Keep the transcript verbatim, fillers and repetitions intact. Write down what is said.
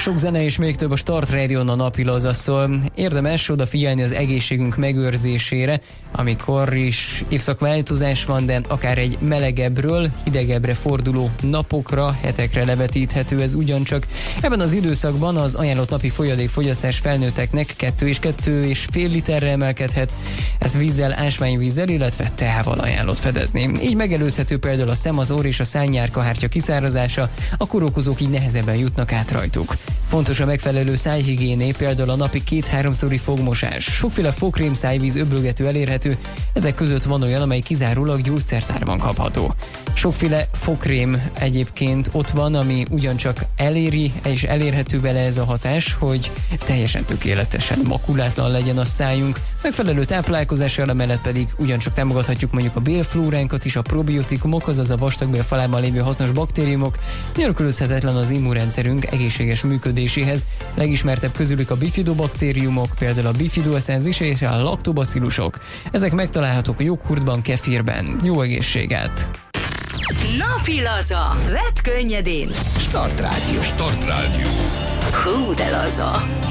Sok zene és még több a Start Radio-n a napi laza, szól. Érdemes odafigyelni az egészségünk megőrzésére, amikor is évszakváltozás van, de akár egy melegebbről hidegebbre forduló napokra, hetekre levetíthető ez ugyancsak. Ebben az időszakban az ajánlott napi folyadékfogyasztás felnőtteknek kettő és kettő és fél literre emelkedhet. Ez vízzel, ásványvízzel, illetve teával ajánlott fedezni. Így megelőzhető például a szem, az orr és a szárnyárkahártya kiszárazása, a kórokozók így nehezebben jutnak át rajtuk. Fontos a megfelelő szájhigiéné, például a napi két-háromszori fogmosás. Sokféle fogkrém, szájvíz, öblögető elérhető, ezek között van olyan, amely kizárólag gyógyszertárban kapható. Sokféle fogkrém egyébként ott van, ami ugyancsak eléri és elérhető vele ez a hatás, hogy teljesen tökéletesen makulátlan legyen a szájunk. Megfelelő táplálkozással mellett pedig ugyancsak támogathatjuk mondjuk a bélflóránkat is, a probiotikumok, azaz a vastagbél falában lévő hasznos baktériumok, nélkülözhetetlen az immunrendszerünk egészséges működéséhez. Legismertebb közülük a bifidobaktériumok, például a bifidobacillus és a laktobacillusok. Ezek megtalálhatók a joghurtban, kefirben. Jó egészséget! Napi laza. Vedd könnyedén. Start Rádió. Start Rádió. Hú, de laza.